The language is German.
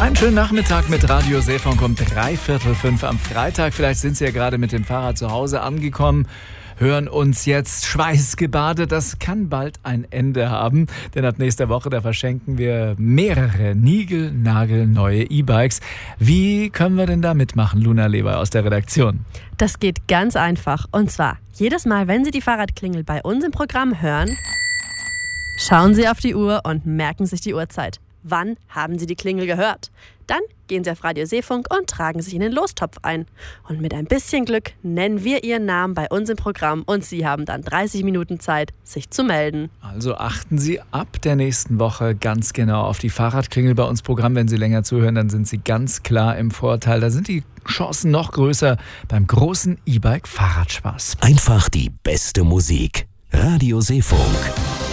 Einen schönen Nachmittag mit Radio Seefunk um 4:45 am Freitag. Vielleicht sind Sie ja gerade mit dem Fahrrad zu Hause angekommen, hören uns jetzt schweißgebadet. Das kann bald ein Ende haben, denn ab nächster Woche, da verschenken wir mehrere niegelnagelneue E-Bikes. Wie können wir denn da mitmachen, Luna Leber aus der Redaktion? Das geht ganz einfach. Und zwar, jedes Mal, wenn Sie die Fahrradklingel bei uns im Programm hören, schauen Sie auf die Uhr und merken sich die Uhrzeit. Wann haben Sie die Klingel gehört? Dann gehen Sie auf Radio Seefunk und tragen sich in den Lostopf ein. Und mit ein bisschen Glück nennen wir Ihren Namen bei uns im Programm und Sie haben dann 30 Minuten Zeit, sich zu melden. Also achten Sie ab der nächsten Woche ganz genau auf die Fahrradklingel bei uns Programm. Wenn Sie länger zuhören, dann sind Sie ganz klar im Vorteil. Da sind die Chancen noch größer beim großen E-Bike-Fahrradspaß. Einfach die beste Musik. Radio Seefunk.